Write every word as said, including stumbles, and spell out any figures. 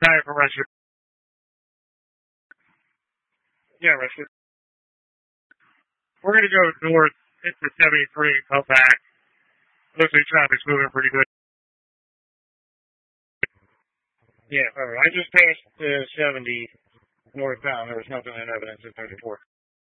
Time for Russia. Yeah, Russia. We're going to go north into seventy-three and come back. Looks like traffic's moving pretty good. Yeah, all right. I just passed uh, seventy northbound. There was nothing in evidence at thirty-four.